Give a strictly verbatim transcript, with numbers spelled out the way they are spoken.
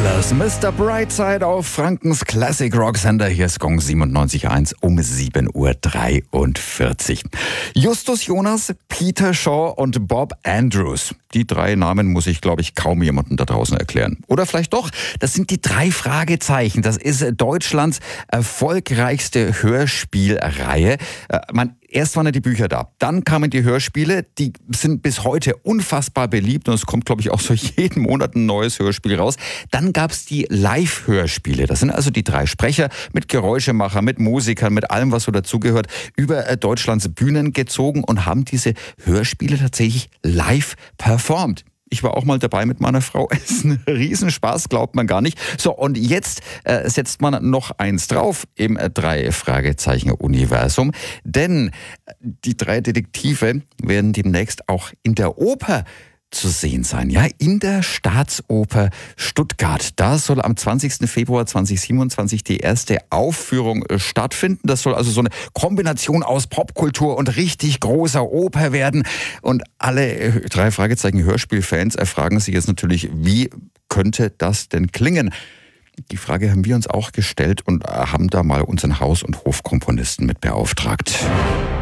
Colors, Mister Brightside auf Frankens Classic Rock Sender. Hier ist Gong siebenundneunzig Komma eins um sieben Uhr dreiundvierzig. Justus Jonas, Peter Shaw und Bob Andrews. Die drei Namen muss ich, glaube ich, kaum jemandem da draußen erklären. Oder vielleicht doch, das sind die drei Fragezeichen. Das ist Deutschlands erfolgreichste Hörspielreihe. Man Erst waren ja die Bücher da, dann kamen die Hörspiele, die sind bis heute unfassbar beliebt und es kommt, glaube ich, auch so jeden Monat ein neues Hörspiel raus. Dann gab es die Live-Hörspiele, das sind also die drei Sprecher mit Geräuschemacher, mit Musikern, mit allem, was so dazugehört, über Deutschlands Bühnen gezogen und haben diese Hörspiele tatsächlich live performt. Ich war auch mal dabei mit meiner Frau. Es ist ein Riesenspaß, glaubt man gar nicht. So, und jetzt äh, setzt man noch eins drauf im äh, Drei-Fragezeichen-Universum. Denn die drei Detektive werden demnächst auch in der Oper zu sehen sein, ja, in der Staatsoper Stuttgart. Da soll am zwanzigsten Februar zweitausendsiebenundzwanzig die erste Aufführung stattfinden. Das soll also so eine Kombination aus Popkultur und richtig großer Oper werden. Und alle drei Fragezeichen Hörspielfans erfragen sich jetzt natürlich, wie könnte das denn klingen? Die Frage haben wir uns auch gestellt und haben da mal unseren Haus- und Hofkomponisten mit beauftragt.